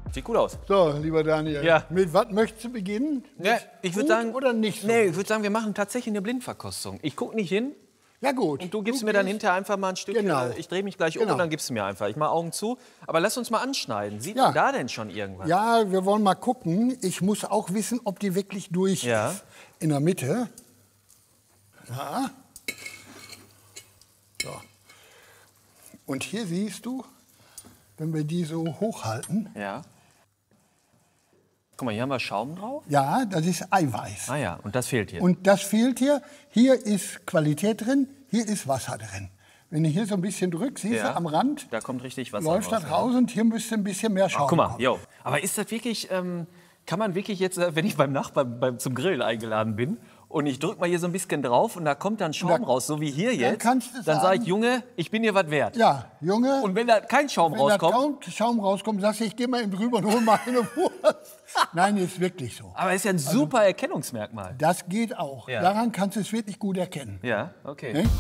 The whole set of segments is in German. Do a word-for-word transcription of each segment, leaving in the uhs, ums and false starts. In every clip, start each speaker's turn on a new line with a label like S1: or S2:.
S1: Sieht gut aus.
S2: So, lieber Daniel,
S1: Ja.
S2: mit was möchtest du beginnen?
S1: Ja, ich würde sagen,
S2: oder nicht so?
S1: Nee, ich würde sagen, wir machen tatsächlich eine Blindverkostung. Ich gucke nicht hin
S2: Ja gut.
S1: und du gibst mir dann
S2: gehst-
S1: hinterher einfach mal ein Stück.
S2: Genau.
S1: äh, Ich drehe mich gleich um
S2: Genau.
S1: und dann gibst du mir einfach. Ich mache Augen zu. Aber lass uns mal anschneiden. Sieht
S2: Ja.
S1: man da denn schon irgendwas?
S2: Ja, wir wollen mal gucken. Ich muss auch wissen, ob die wirklich durch
S1: Ja.
S2: ist. In der Mitte. Ja. So. Und hier siehst du, wenn wir die so hochhalten,
S1: Ja. Guck mal, hier haben wir Schaum drauf.
S2: ja, das ist Eiweiß.
S1: Ah ja, und das fehlt hier.
S2: Und das fehlt hier. Hier ist Qualität drin, hier ist Wasser drin. Wenn du hier so ein bisschen drückst, siehst
S1: Ja.
S2: du am Rand,
S1: Da kommt richtig Wasser
S2: läuft
S1: raus,
S2: das
S1: ja.
S2: raus und hier müsste ein bisschen mehr Schaum
S1: Guck mal,
S2: kommen.
S1: jo. Aber ist das wirklich, ähm, kann man wirklich jetzt, äh, wenn ich beim Nachbarn beim, zum Grillen eingeladen bin und ich drück mal hier so ein bisschen drauf und da kommt dann Schaum
S2: Und da-
S1: raus, so wie hier jetzt,
S2: kannst du
S1: dann sage
S2: sagen-
S1: ich, Junge, ich bin dir was wert.
S2: Ja, Junge,
S1: Und wenn da kein Schaum
S2: wenn da
S1: rauskommt,
S2: kaum Schaum rauskommt, sagst du, ich geh mal eben drüber und hol mal eine Wurst. Nein, ist wirklich so.
S1: aber ist ja ein super Erkennungsmerkmal.
S2: Das geht auch.
S1: Ja.
S2: Daran kannst du es wirklich gut erkennen.
S1: Ja, okay.
S2: Ne?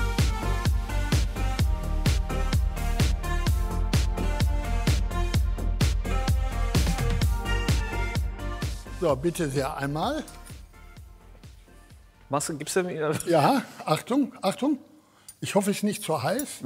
S2: So, bitte sehr einmal.
S1: Machst du, gibst du mir,
S2: Ja, Achtung, Achtung. Ich hoffe, es ist nicht zu heiß.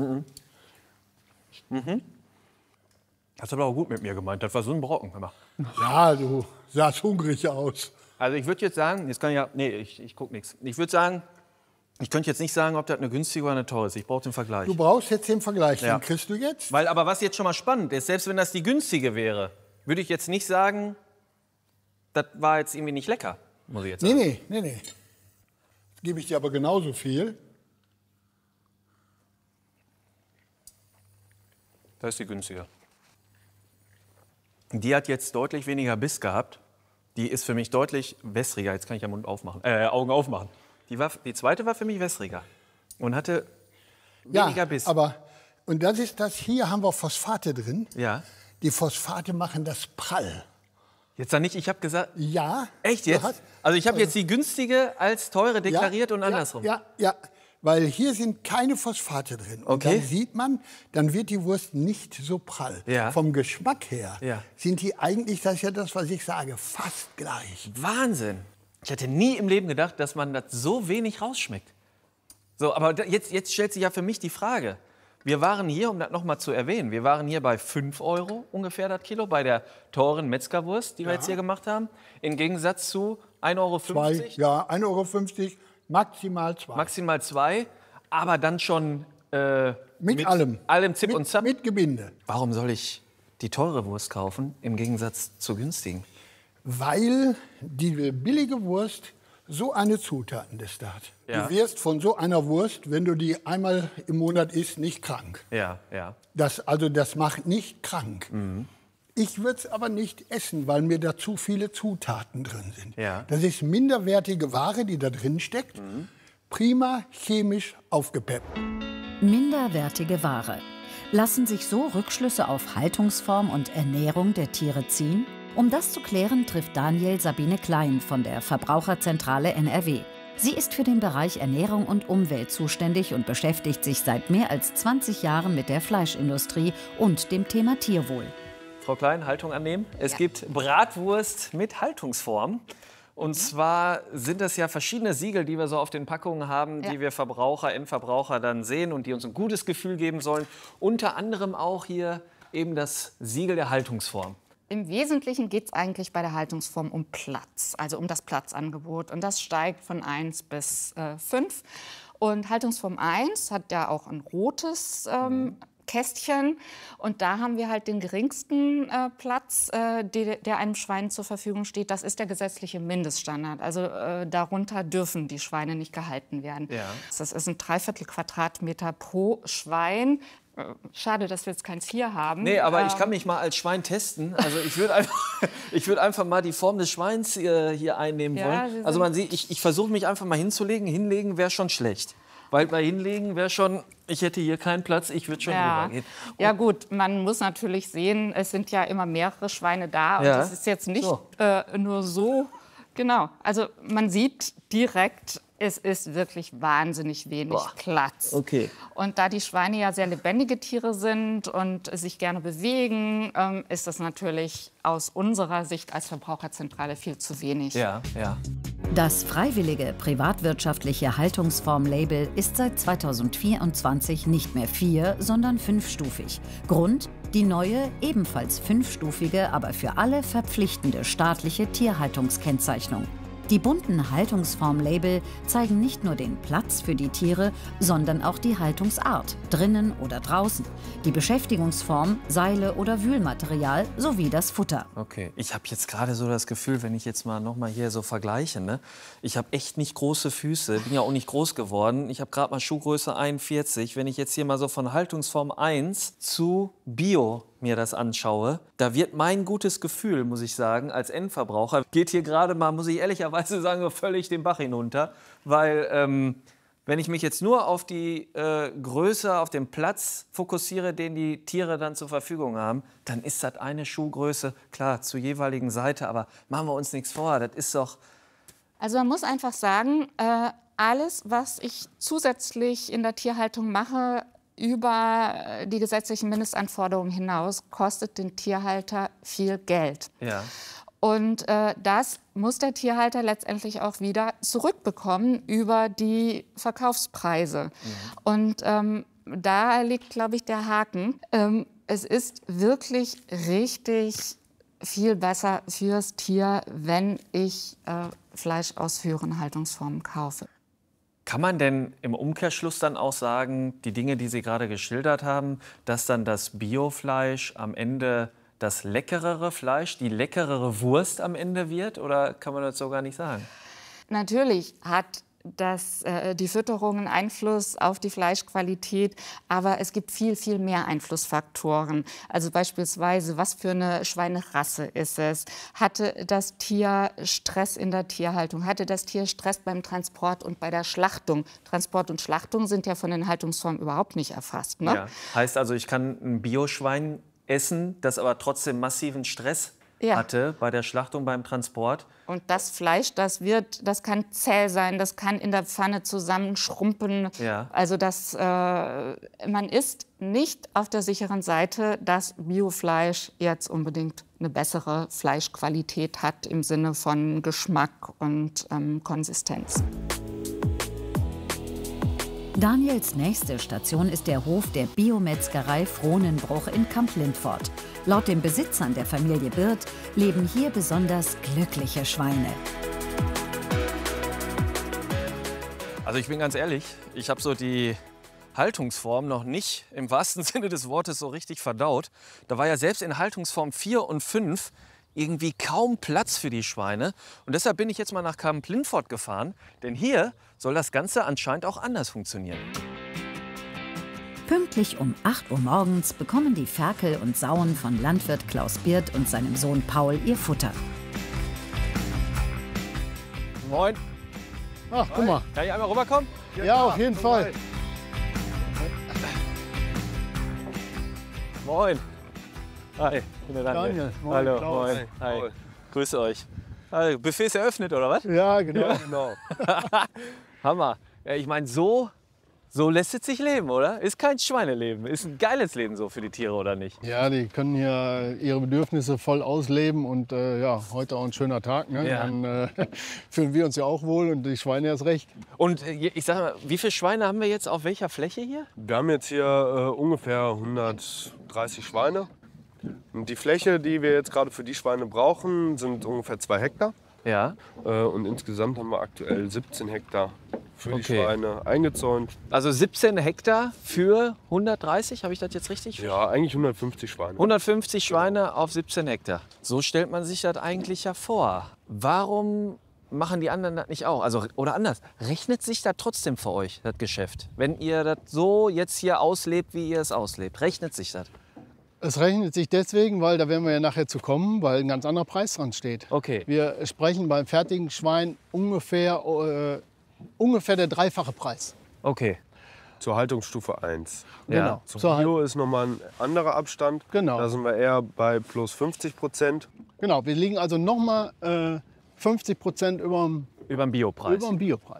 S1: hast du aber auch gut mit mir gemeint, das war so ein Brocken. Hör mal.
S2: Ja, du sahst hungrig aus.
S1: Also ich würde jetzt sagen, jetzt kann ich ja, nee, ich, ich gucke nichts. Ich würde sagen, ich könnte jetzt nicht sagen, ob das eine günstige oder eine teure ist. Ich brauche den Vergleich.
S2: Du brauchst jetzt den Vergleich.
S1: Ja.
S2: Den kriegst du jetzt.
S1: Weil, aber was jetzt schon mal spannend ist, selbst wenn das die günstige wäre, würde ich jetzt nicht sagen, das war jetzt irgendwie nicht lecker, muss ich jetzt
S2: Nee,
S1: sagen.
S2: nee, nee, nee. Jetzt gebe ich dir aber genauso viel.
S1: Das ist die günstige. Die hat jetzt deutlich weniger Biss gehabt. Die ist für mich deutlich wässriger. Jetzt kann ich ja Mund aufmachen, äh, Augen aufmachen. Die, war, die zweite war für mich wässriger und hatte weniger
S2: Ja,
S1: Biss.
S2: aber, und das ist das, hier haben wir Phosphate drin.
S1: Ja.
S2: Die Phosphate machen das prall.
S1: Jetzt dann nicht, ich habe gesagt,
S2: Ja.
S1: echt
S2: du
S1: jetzt?
S2: hast-
S1: Also ich habe jetzt die günstige als teure deklariert
S2: ja,
S1: und andersrum.
S2: Ja, ja, ja, weil hier sind keine Phosphate drin. Und
S1: Okay.
S2: dann sieht man, dann wird die Wurst nicht so prall.
S1: Ja.
S2: Vom Geschmack her
S1: Ja.
S2: sind die eigentlich, das ist ja das, was ich sage, fast gleich.
S1: Wahnsinn. Ich hätte nie im Leben gedacht, dass man das so wenig rausschmeckt. So, aber da- jetzt, jetzt stellt sich ja für mich die Frage. Wir waren hier, um das noch mal zu erwähnen, wir waren hier bei fünf Euro ungefähr das Kilo, bei der teuren Metzgerwurst, die wir jetzt hier gemacht haben. Im Gegensatz zu ein Euro
S2: Zwei,
S1: fünfzig,
S2: ja, ein Euro fünfzig, maximal zwei.
S1: maximal zwei, aber dann schon äh,
S2: mit, allem.
S1: allem Zip
S2: mit,
S1: und Zap.
S2: Mit Gebinde.
S1: Warum soll ich die teure Wurst kaufen im Gegensatz zur günstigen?
S2: Weil die billige Wurst so eine Zutatenliste hat.
S1: Ja.
S2: Du wirst von so einer Wurst, wenn du die einmal im Monat isst, nicht krank.
S1: Ja, ja.
S2: Das, also das macht nicht krank.
S1: Mhm.
S2: Ich würde es aber nicht essen, weil mir da zu viele Zutaten drin sind.
S1: Ja.
S2: Das ist minderwertige Ware, die da drin steckt. Prima chemisch aufgepeppt.
S3: Minderwertige Ware. Lassen sich so Rückschlüsse auf Haltungsform und Ernährung der Tiere ziehen? Um das zu klären, trifft Daniel Sabine Klein von der Verbraucherzentrale N R W. Sie ist für den Bereich Ernährung und Umwelt zuständig und beschäftigt sich seit mehr als zwanzig Jahren mit der Fleischindustrie und dem Thema Tierwohl.
S1: Frau Klein, Haltung annehmen. Es gibt Bratwurst mit Haltungsform. Und zwar sind das ja verschiedene Siegel, die wir so auf den Packungen haben,
S4: Ja.
S1: die wir Verbraucher, Endverbraucher dann sehen und die uns ein gutes Gefühl geben sollen. Unter anderem auch hier eben das Siegel der Haltungsform.
S4: Im Wesentlichen geht es eigentlich bei der Haltungsform um Platz, also um das Platzangebot. Und das steigt von eins bis fünf. Und Haltungsform eins hat ja auch ein rotes ähm, Kästchen. Und da haben wir halt den geringsten äh, Platz, äh, der, der einem Schwein zur Verfügung steht. Das ist der gesetzliche Mindeststandard. Also äh, darunter dürfen die Schweine nicht gehalten werden.
S1: Ja.
S4: Das ist ein Dreiviertel Quadratmeter pro Schwein. Schade, dass wir jetzt keins hier haben.
S1: Nee, aber ich
S4: Ähm,
S1: kann mich mal als Schwein testen. Also ich würde einfach, ich würd einfach mal die Form des Schweins äh, hier einnehmen
S4: Ja,
S1: wollen.
S4: Sie
S1: Also
S4: sind-
S1: man sieht, ich, ich versuche mich einfach mal hinzulegen. Hinlegen wäre schon schlecht. Weil bei Hinlegen wäre schon, ich hätte hier keinen Platz, ich würde schon
S4: Ja.
S1: rübergehen.
S4: ja gut, man muss natürlich sehen, es sind ja immer mehrere Schweine da und
S1: Ja.
S4: es ist jetzt nicht
S1: So.
S4: äh, nur so. Genau, also man sieht direkt, Es ist wirklich wahnsinnig wenig
S1: Boah.
S4: Platz.
S1: Okay.
S4: Und da die Schweine ja sehr lebendige Tiere sind und sich gerne bewegen, ähm, ist das natürlich aus unserer Sicht als Verbraucherzentrale viel zu wenig.
S1: Ja, ja.
S3: Das freiwillige privatwirtschaftliche Haltungsform-Label ist seit zweitausendvierundzwanzig nicht mehr vier, sondern fünfstufig. Grund: die neue, ebenfalls fünfstufige, aber für alle verpflichtende staatliche Tierhaltungskennzeichnung. Die bunten Haltungsform-Label zeigen nicht nur den Platz für die Tiere, sondern auch die Haltungsart, drinnen oder draußen, die Beschäftigungsform, Seile oder Wühlmaterial sowie das Futter.
S1: Okay, ich habe jetzt gerade so das Gefühl, wenn ich jetzt mal noch mal hier so vergleiche, ne? Ich habe echt nicht große Füße, bin ja auch nicht groß geworden. Ich habe gerade mal Schuhgröße einundvierzig. Wenn ich jetzt hier mal so von Haltungsform eins zu Bio mir das anschaue, da wird mein gutes Gefühl, muss ich sagen, als Endverbraucher, geht hier gerade mal, muss ich ehrlicherweise sagen, so völlig den Bach hinunter. Weil ähm, wenn ich mich jetzt nur auf die äh, Größe, auf den Platz fokussiere, den die Tiere dann zur Verfügung haben, dann ist das eine Schuhgröße, klar, zur jeweiligen Seite, aber machen wir uns nichts vor, das ist doch...
S4: Also man muss einfach sagen, äh, alles, was ich zusätzlich in der Tierhaltung mache, über die gesetzlichen Mindestanforderungen hinaus, kostet den Tierhalter viel Geld.
S1: Ja.
S4: Und äh, das muss der Tierhalter letztendlich auch wieder zurückbekommen über die Verkaufspreise. Mhm. Und ähm, da liegt, glaube ich, der Haken. Ähm, es ist wirklich richtig viel besser fürs Tier, wenn ich äh, Fleisch aus höheren Haltungsformen kaufe.
S1: Kann man denn im Umkehrschluss dann auch sagen, die Dinge, die Sie gerade geschildert haben, dass dann das Biofleisch am Ende das leckerere Fleisch, die leckerere Wurst am Ende wird? Oder kann man das so gar nicht sagen?
S4: Natürlich hat das, äh, die Fütterung einen Einfluss auf die Fleischqualität, aber es gibt viel, viel mehr Einflussfaktoren. Also beispielsweise, was für eine Schweinerasse ist es? Hatte das Tier Stress in der Tierhaltung? Hatte das Tier Stress beim Transport und bei der Schlachtung? Transport und Schlachtung sind ja von den Haltungsformen überhaupt nicht erfasst, ne?
S1: Ja. Heißt also, ich kann ein Bioschwein essen, das aber trotzdem massiven Stress
S4: Ja.
S1: hatte bei der Schlachtung, beim Transport.
S4: Und das Fleisch, das wird, das kann zäh sein, das kann in der Pfanne zusammenschrumpeln.
S1: Ja.
S4: Also das, äh, man ist nicht auf der sicheren Seite, dass Biofleisch jetzt unbedingt eine bessere Fleischqualität hat im Sinne von Geschmack und ähm, Konsistenz.
S3: Daniels nächste Station ist der Hof der Biometzgerei Frohnenbruch in Kamp-Lindfort. Laut den Besitzern der Familie Birth leben hier besonders glückliche Schweine.
S1: Also ich bin ganz ehrlich, ich habe so die Haltungsform noch nicht im wahrsten Sinne des Wortes so richtig verdaut. Da war ja selbst in Haltungsform vier und fünf irgendwie kaum Platz für die Schweine. Und deshalb bin ich jetzt mal nach Kamp-Lindfort gefahren, denn hier soll das Ganze anscheinend auch anders funktionieren.
S3: Pünktlich um acht Uhr morgens bekommen die Ferkel und Sauen von Landwirt Klaus Birth und seinem Sohn Paul ihr Futter.
S1: Moin.
S2: Ach, guck mal.
S1: Kann ich einmal rüberkommen?
S2: Ja, auf jeden Fall.
S1: Moin. Hi, ich bin der Daniel.
S2: Daniel, moin,
S1: Hallo,
S2: Klaus.
S1: moin. Hi. Grüße euch. Also, Buffet ist eröffnet, oder was?
S2: Ja, genau. genau.
S1: Hammer. Ja, ich meine, so, so lässt es sich leben, oder? Ist kein Schweineleben. Ist ein geiles Leben so für die Tiere, oder nicht?
S2: Ja, die können hier ihre Bedürfnisse voll ausleben und äh, ja, heute auch ein schöner Tag. Ne?
S1: Ja.
S2: Dann äh, fühlen wir uns ja auch wohl und die Schweine erst recht.
S1: Und äh, ich sag mal, wie viele Schweine haben wir jetzt auf welcher Fläche hier?
S5: Wir haben jetzt hier äh, ungefähr hundertdreißig Schweine. Und die Fläche, die wir jetzt gerade für die Schweine brauchen, sind ungefähr zwei Hektar.
S1: Ja.
S5: Äh, und insgesamt haben wir aktuell siebzehn Hektar für die
S1: Okay.
S5: Schweine eingezäunt.
S1: Also siebzehn Hektar für hundertdreißig, habe ich das jetzt richtig?
S5: Ja, eigentlich hundertfünfzig Schweine.
S1: hundertfünfzig Schweine auf siebzehn Hektar. So stellt man sich das eigentlich ja vor. Warum machen die anderen das nicht auch? Also, oder anders, rechnet sich das trotzdem für euch, das Geschäft? Wenn ihr das so jetzt hier auslebt, wie ihr es auslebt, rechnet sich das?
S2: Es rechnet sich deswegen, weil da werden wir ja nachher zu kommen, weil ein ganz anderer Preis dran steht.
S1: Okay.
S2: Wir sprechen beim fertigen Schwein ungefähr, äh, ungefähr der dreifache Preis.
S1: Okay.
S5: Zur Haltungsstufe eins.
S1: Ja.
S2: Genau.
S5: Zum
S2: Zur Hal-
S5: Bio ist nochmal ein anderer Abstand.
S2: Genau.
S5: Da sind wir eher bei plus fünfzig Prozent.
S2: Genau, wir liegen also noch mal äh, fünfzig Prozent über
S1: Über den Biopreis.
S2: dem Biopreis.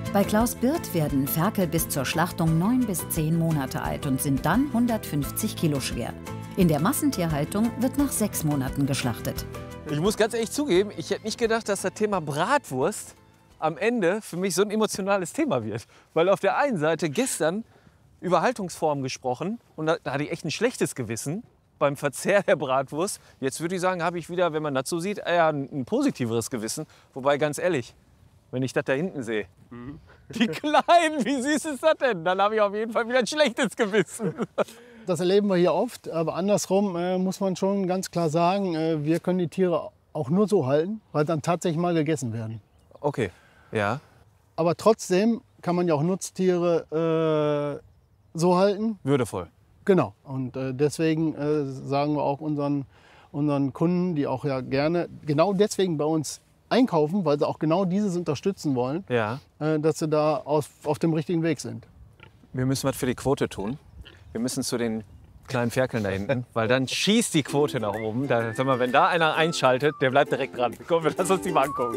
S3: Bei Klaus Birth werden Ferkel bis zur Schlachtung neun bis zehn Monate alt und sind dann hundertfünfzig Kilo schwer. In der Massentierhaltung wird nach sechs Monaten geschlachtet.
S1: Ich muss ganz ehrlich zugeben, ich hätte nicht gedacht, dass das Thema Bratwurst am Ende für mich so ein emotionales Thema wird. Weil auf der einen Seite gestern über Haltungsformen gesprochen und da, da hatte ich echt ein schlechtes Gewissen beim Verzehr der Bratwurst. Jetzt würde ich sagen, habe ich wieder, wenn man dazu sieht, eher ein, ein positiveres Gewissen. Wobei, ganz ehrlich, wenn ich das da hinten sehe, mhm. die Kleinen, wie süß ist das denn? Dann habe ich auf jeden Fall wieder ein schlechtes Gewissen.
S6: Das erleben wir hier oft, aber andersrum äh, muss man schon ganz klar sagen, äh, wir können die Tiere auch nur so halten, weil dann tatsächlich mal gegessen werden.
S1: Okay, ja.
S6: Aber trotzdem kann man ja auch Nutztiere äh, so halten.
S1: Würdevoll.
S6: Genau. Und äh, deswegen äh, sagen wir auch unseren, unseren Kunden, die auch ja gerne genau deswegen bei uns einkaufen, weil sie auch genau dieses unterstützen wollen,
S1: ja.
S6: äh, dass sie da auf, auf dem richtigen Weg sind.
S1: Wir müssen was für die Quote tun. Wir müssen zu den kleinen Ferkeln da hinten, weil dann schießt die Quote nach oben. Da, sag mal, wenn da einer einschaltet, der bleibt direkt dran. Komm, lass uns die mal angucken.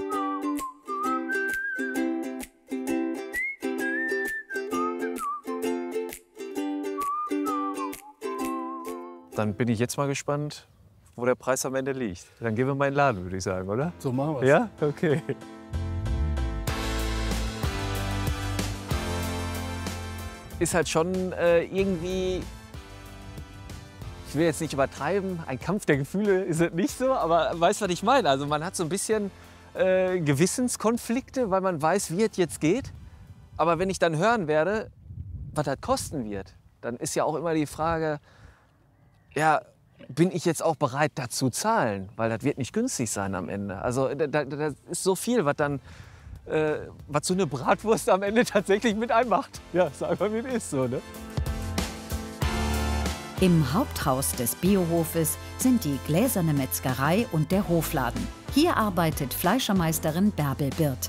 S1: Dann bin ich jetzt mal gespannt, wo der Preis am Ende liegt. Dann gehen wir mal in den Laden, würde ich sagen, oder?
S6: So machen wir es.
S1: Ja? Okay. Ist halt schon äh, irgendwie, ich will jetzt nicht übertreiben, ein Kampf der Gefühle ist es nicht so, aber weißt du, was ich meine? Also man hat so ein bisschen äh, Gewissenskonflikte, weil man weiß, wie es jetzt geht. Aber wenn ich dann hören werde, was das kosten wird, dann ist ja auch immer die Frage, ja, bin ich jetzt auch bereit, dazu zu zahlen? Weil das wird nicht günstig sein am Ende. Also da, da, da ist so viel, was dann Äh, was so eine Bratwurst am Ende tatsächlich mit einmacht. Ja, sag mal, wie es ist so, ne?
S3: Im Haupthaus des Biohofes sind die gläserne Metzgerei und der Hofladen. Hier arbeitet Fleischermeisterin Bärbel Birth.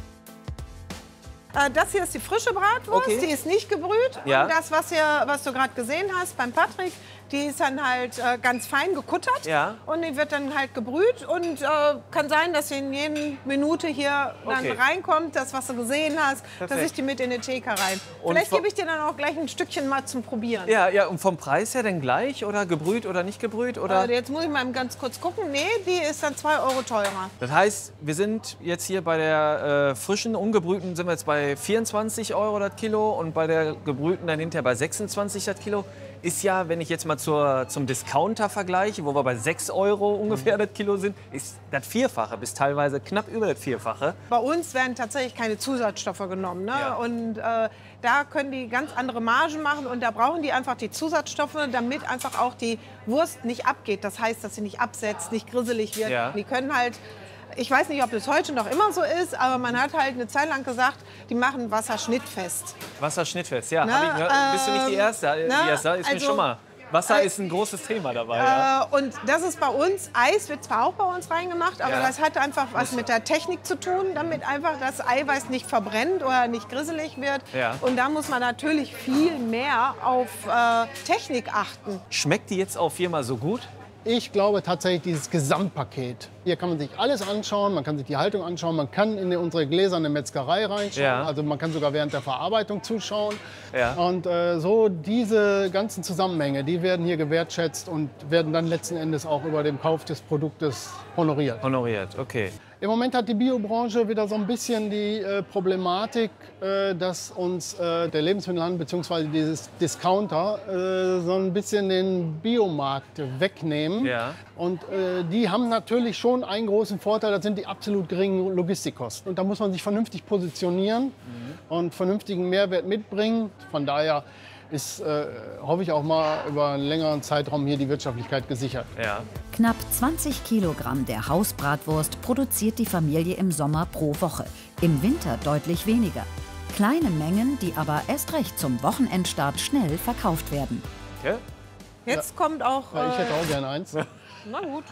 S7: Äh, das hier ist die frische Bratwurst,
S1: Okay.
S7: die ist nicht gebrüht.
S1: Ja.
S7: Und das, was, hier, was du gerade gesehen hast beim Patrick, die ist dann halt äh, ganz fein gekuttert.
S1: Ja.
S7: Und die wird dann halt gebrüht. Und äh, kann sein, dass sie in jeder Minute hier dann
S1: Okay.
S7: reinkommt, das, was du gesehen hast, dass
S1: Perfekt.
S7: ich die mit in die Theke rein.
S1: Und
S7: Vielleicht
S1: vom-
S7: gebe ich dir dann auch gleich ein Stückchen mal zum Probieren.
S1: Ja, ja, und vom Preis her denn gleich oder gebrüht oder nicht gebrüht? Oder?
S7: Äh, jetzt muss ich mal ganz kurz gucken. Nee, die ist dann zwei Euro teurer.
S1: Das heißt, wir sind jetzt hier bei der äh, frischen, ungebrühten sind wir jetzt bei vierundzwanzig Euro das Kilo und bei der gebrühten dann hinterher bei sechsundzwanzig das Kilo. Ist ja, wenn ich jetzt mal zur, zum Discounter vergleiche, wo wir bei sechs Euro ungefähr das Kilo sind, ist das Vierfache bis teilweise knapp über das Vierfache.
S7: Bei uns werden tatsächlich keine Zusatzstoffe genommen. Ne?
S1: Ja.
S7: Und äh, da können die ganz andere Margen machen und da brauchen die einfach die Zusatzstoffe, damit einfach auch die Wurst nicht abgeht. Das heißt, dass sie nicht absetzt, nicht grisselig wird.
S1: Ja.
S7: Die können halt, ich weiß nicht, ob das heute noch immer so ist, aber man hat halt eine Zeit lang gesagt, die machen Wasser schnittfest.
S1: Wasser schnittfest, ja.
S7: Na,
S1: hab ich, ne, bist du nicht die
S7: ähm,
S1: Erste, die
S7: na,
S1: Erste ist mir
S7: also,
S1: schon mal. Wasser
S7: äh,
S1: ist ein großes Thema dabei. Ja.
S7: Äh, und das ist bei uns, Eis wird zwar auch bei uns reingemacht, aber
S1: Ja.
S7: das hat einfach was mit der Technik zu tun, damit einfach das Eiweiß nicht verbrennt oder nicht grisselig wird.
S1: Ja.
S7: Und da muss man natürlich viel mehr auf äh, Technik achten.
S1: Schmeckt die jetzt auf Firma so gut?
S6: Ich glaube tatsächlich dieses Gesamtpaket. Hier kann man sich alles anschauen, man kann sich die Haltung anschauen, man kann in unsere gläserne Metzgerei reinschauen,
S1: Ja.
S6: also man kann sogar während der Verarbeitung zuschauen.
S1: Ja.
S6: Und äh, so diese ganzen Zusammenhänge, die werden hier gewertschätzt und werden dann letzten Endes auch über den Kauf des Produktes honoriert.
S1: Honoriert, okay.
S6: Im Moment hat die Biobranche wieder so ein bisschen die äh, Problematik, äh, dass uns äh, der Lebensmittelhandel bzw. dieses Discounter äh, so ein bisschen den Biomarkt wegnehmen.
S1: Ja.
S6: Und äh, die haben natürlich schon einen großen Vorteil, das sind die absolut geringen Logistikkosten. Und da muss man sich vernünftig positionieren
S1: Mhm.
S6: und vernünftigen Mehrwert mitbringen. Von daher ist, äh, hoffe ich auch mal, über einen längeren Zeitraum hier die Wirtschaftlichkeit gesichert.
S1: Ja.
S3: Knapp zwanzig Kilogramm der Hausbratwurst produziert die Familie im Sommer pro Woche. Im Winter deutlich weniger. Kleine Mengen, die aber erst recht zum Wochenendstart schnell verkauft werden.
S1: Okay.
S7: Jetzt kommt auch...
S6: Ja, ich
S7: Äh,
S6: hätte auch gerne eins.
S7: na gut.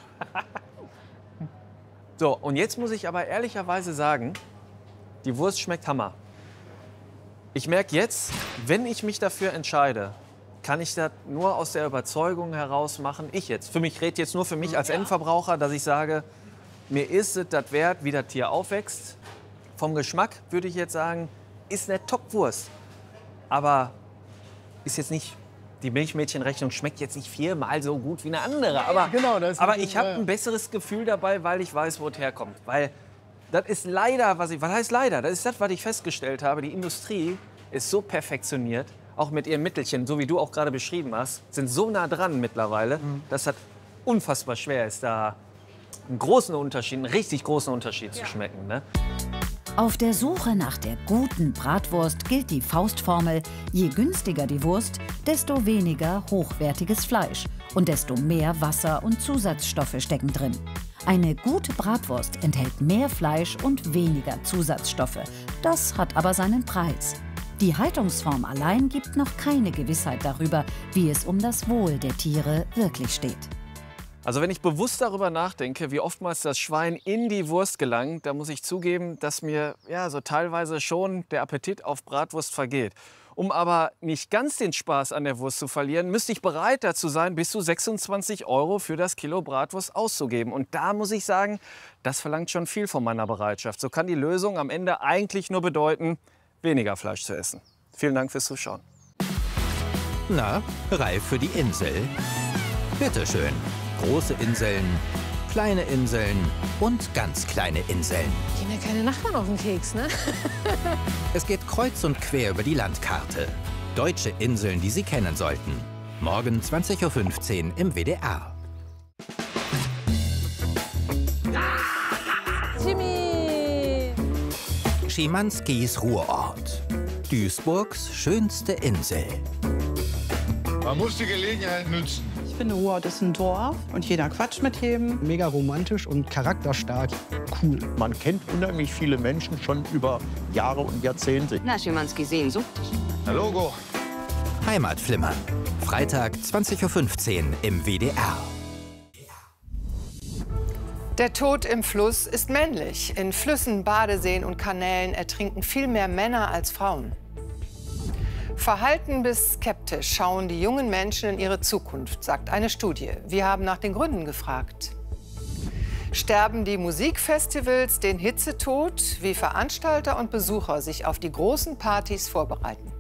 S1: So, und jetzt muss ich aber ehrlicherweise sagen, die Wurst schmeckt Hammer. Ich merke jetzt, wenn ich mich dafür entscheide, kann ich das nur aus der Überzeugung heraus machen, ich jetzt, für mich, ich rede jetzt nur für mich als Endverbraucher, dass ich sage, mir ist es das wert, wie das Tier aufwächst. Vom Geschmack würde ich jetzt sagen, ist eine Top-Wurst. Aber ist jetzt nicht, die Milchmädchenrechnung schmeckt jetzt nicht viermal so gut wie eine andere. Aber,
S6: Genau, das ist
S1: aber
S6: natürlich-
S1: ich habe
S6: ja, ja.
S1: ein besseres Gefühl dabei, weil ich weiß, wo es herkommt. Weil das ist leider, was ich, was heißt leider? Das ist das, was ich festgestellt habe. Die Industrie ist so perfektioniert, auch mit ihren Mittelchen, so wie du auch gerade beschrieben hast, sind so nah dran mittlerweile,
S6: Mhm.
S1: dass das unfassbar schwer ist, da einen großen Unterschied, einen richtig großen Unterschied zu schmecken. Ne?
S3: Auf der Suche nach der guten Bratwurst gilt die Faustformel: Je günstiger die Wurst, desto weniger hochwertiges Fleisch und desto mehr Wasser und Zusatzstoffe stecken drin. Eine gute Bratwurst enthält mehr Fleisch und weniger Zusatzstoffe. Das hat aber seinen Preis. Die Haltungsform allein gibt noch keine Gewissheit darüber, wie es um das Wohl der Tiere wirklich steht.
S1: Also wenn ich bewusst darüber nachdenke, wie oftmals das Schwein in die Wurst gelangt, dann muss ich zugeben, dass mir ja so teilweise schon der Appetit auf Bratwurst vergeht. Um aber nicht ganz den Spaß an der Wurst zu verlieren, müsste ich bereit dazu sein, bis zu sechsundzwanzig Euro für das Kilo Bratwurst auszugeben. Und da muss ich sagen, das verlangt schon viel von meiner Bereitschaft. So kann die Lösung am Ende eigentlich nur bedeuten, weniger Fleisch zu essen. Vielen Dank fürs Zuschauen.
S8: Na, reif für die Insel? Bitteschön. Große Inseln, kleine Inseln und ganz kleine Inseln.
S9: Gehen ja keine Nachbarn auf den Keks, ne?
S8: Es geht kreuz und quer über die Landkarte. Deutsche Inseln, die Sie kennen sollten. Morgen zwanzig Uhr fünfzehn im W D R.
S9: Jimmy!
S8: Schimanskis Ruhrort. Duisburgs schönste Insel.
S10: Man muss die Gelegenheit nutzen.
S11: Ich finde, Ruhrort ist ein Dorf und jeder quatscht mit jedem.
S12: Mega romantisch und charakterstark. Cool.
S13: Man kennt unheimlich viele Menschen schon über Jahre und Jahrzehnte.
S14: Na, Schimanski Sehnsucht.
S10: Na Logo.
S8: Heimatflimmern. Freitag zwanzig Uhr fünfzehn im W D R.
S15: Der Tod im Fluss ist männlich. In Flüssen, Badeseen und Kanälen ertrinken viel mehr Männer als Frauen. Verhalten bis skeptisch schauen die jungen Menschen in ihre Zukunft, sagt eine Studie. Wir haben nach den Gründen gefragt. Sterben die Musikfestivals den Hitzetod, wie Veranstalter und Besucher sich auf die großen Partys vorbereiten?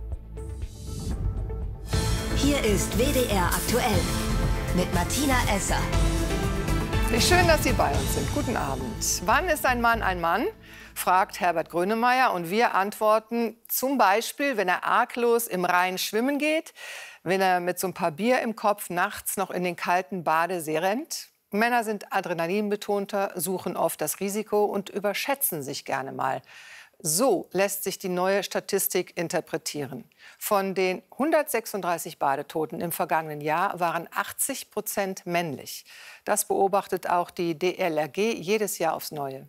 S16: Hier ist W D R aktuell mit Martina Esser.
S15: Wie schön, dass Sie bei uns sind. Guten Abend. Wann ist ein Mann ein Mann? Fragt Herbert Grönemeyer. Und wir antworten zum Beispiel, wenn er arglos im Rhein schwimmen geht, wenn er mit so ein paar Bier im Kopf nachts noch in den kalten Badesee rennt. Männer sind adrenalinbetonter, suchen oft das Risiko und überschätzen sich gerne mal. So lässt sich die neue Statistik interpretieren. Von den hundertsechsunddreißig Badetoten im vergangenen Jahr waren achtzig Prozent männlich. Das beobachtet auch die D L R G jedes Jahr aufs Neue.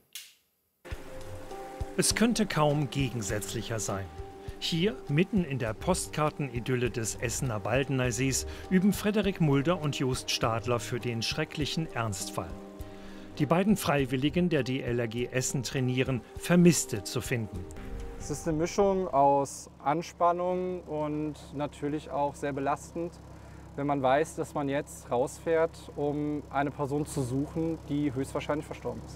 S17: Es könnte kaum gegensätzlicher sein. Hier, mitten in der Postkartenidylle des Essener Baldener Sees, üben Frederik Mulder und Jost Stadler für den schrecklichen Ernstfall. Die beiden Freiwilligen der D L R G Essen trainieren, Vermisste zu finden.
S18: Es ist eine Mischung aus Anspannung und natürlich auch sehr belastend, wenn man weiß, dass man jetzt rausfährt, um eine Person zu suchen, die höchstwahrscheinlich verstorben ist.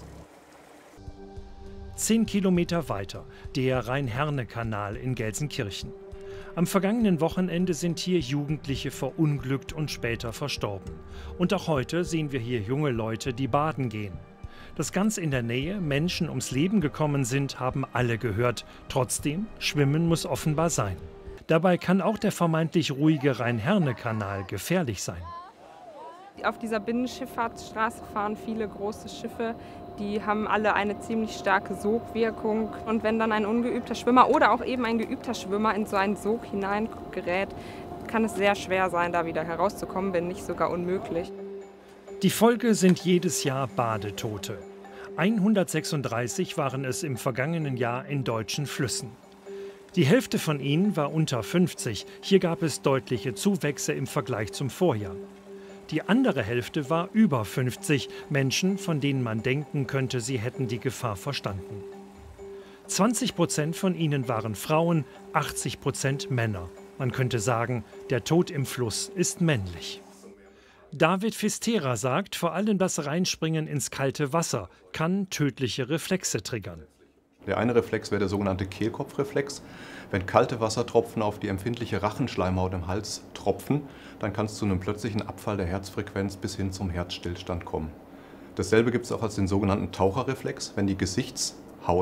S17: Zehn Kilometer weiter, der Rhein-Herne-Kanal in Gelsenkirchen. Am vergangenen Wochenende sind hier Jugendliche verunglückt und später verstorben. Und auch heute sehen wir hier junge Leute, die baden gehen. Dass ganz in der Nähe Menschen ums Leben gekommen sind, haben alle gehört. Trotzdem, Schwimmen muss offenbar sein. Dabei kann auch der vermeintlich ruhige Rhein-Herne-Kanal gefährlich sein.
S19: Auf dieser Binnenschifffahrtsstraße fahren viele große Schiffe. Die haben alle eine ziemlich starke Sogwirkung. Und wenn dann ein ungeübter Schwimmer oder auch eben ein geübter Schwimmer in so einen Sog hineingerät, kann es sehr schwer sein, da wieder herauszukommen, wenn nicht sogar unmöglich.
S17: Die Folge sind jedes Jahr Badetote. hundertsechsunddreißig waren es im vergangenen Jahr in deutschen Flüssen. Die Hälfte von ihnen war unter fünfzig. Hier gab es deutliche Zuwächse im Vergleich zum Vorjahr. Die andere Hälfte war über fünfzig, Menschen, von denen man denken könnte, sie hätten die Gefahr verstanden. zwanzig Prozent von ihnen waren Frauen, achtzig Prozent Männer. Man könnte sagen, der Tod im Fluss ist männlich. David Fistera sagt, vor allem das Reinspringen ins kalte Wasser kann tödliche Reflexe triggern.
S14: Der eine Reflex wäre der sogenannte Kehlkopfreflex. Wenn kalte Wassertropfen auf die empfindliche Rachenschleimhaut im Hals tropfen, dann kann es zu einem plötzlichen Abfall der Herzfrequenz bis hin zum Herzstillstand kommen. Dasselbe gibt es auch als den sogenannten Taucherreflex. Wenn die Gesichts-